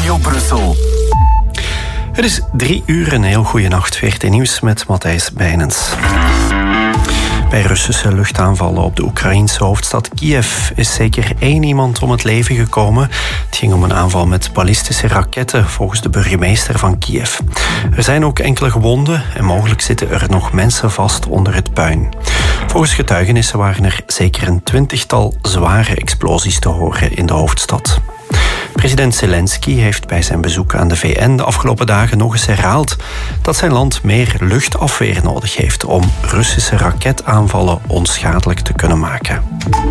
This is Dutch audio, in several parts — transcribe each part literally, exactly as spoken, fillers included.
Radio Brussel. Het is drie uur, een heel goede nacht. V R T Nieuws met Matthijs Bijnens. Bij Russische luchtaanvallen op de Oekraïense hoofdstad Kiev is zeker één iemand om het leven gekomen. Het ging om een aanval met ballistische raketten, volgens de burgemeester van Kiev. Er zijn ook enkele gewonden en mogelijk zitten er nog mensen vast onder het puin. Volgens getuigenissen waren er zeker een twintigtal zware explosies te horen in de hoofdstad. President Zelensky heeft bij zijn bezoek aan de V N de afgelopen dagen nog eens herhaald dat zijn land meer luchtafweer nodig heeft om Russische raketaanvallen onschadelijk te kunnen maken.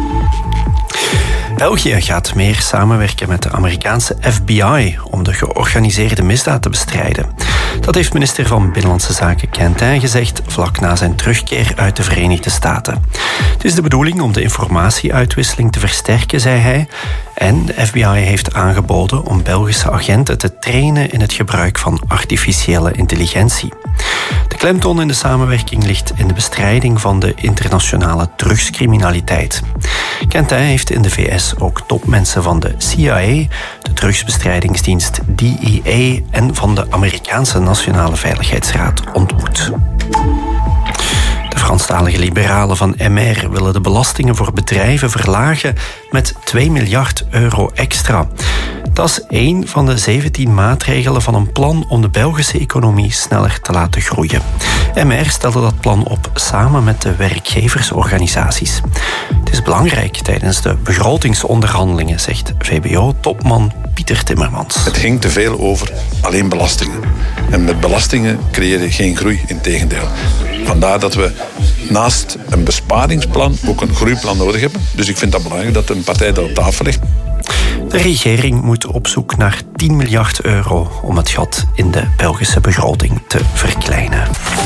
België gaat meer samenwerken met de Amerikaanse F B I om de georganiseerde misdaad te bestrijden. Dat heeft minister van Binnenlandse Zaken Quentin gezegd vlak na zijn terugkeer uit de Verenigde Staten. Het is de bedoeling om de informatieuitwisseling te versterken, zei hij. En de F B I heeft aangeboden om Belgische agenten te trainen in het gebruik van artificiële intelligentie. De klemtoon in de samenwerking ligt in de bestrijding van de internationale drugscriminaliteit. Quentin heeft in de V S ook topmensen van de C I A, de drugsbestrijdingsdienst D E A en van de Amerikaanse Nationale Veiligheidsraad ontmoet. De Franstalige liberalen van M R willen de belastingen voor bedrijven verlagen met twee miljard euro extra. Dat is één van de zeventien maatregelen van een plan om de Belgische economie sneller te laten groeien. M R stelde dat plan op samen met de werkgeversorganisaties. Het is belangrijk tijdens de begrotingsonderhandelingen, zegt V B O-topman Pieter Timmermans. Het ging te veel over alleen belastingen. En met belastingen creëer je geen groei, integendeel. Vandaar dat we naast een besparingsplan ook een groeiplan nodig hebben. Dus ik vind dat belangrijk dat een partij dat op tafel legt. De regering moet op zoek naar tien miljard euro om het gat in de Belgische begroting te verkleinen.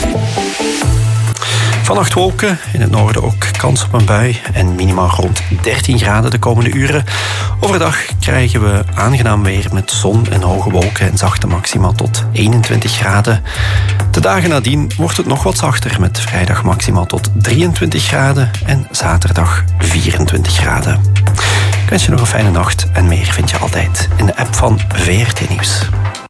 Vannacht wolken, in het noorden ook kans op een bui en minimaal rond dertien graden de komende uren. Overdag krijgen we aangenaam weer met zon en hoge wolken en zachte maxima tot eenentwintig graden. De dagen nadien wordt het nog wat zachter met vrijdag maximaal tot drieëntwintig graden en zaterdag vierentwintig graden. Ik wens je nog een fijne nacht en meer vind je altijd in de app van V R T Nieuws.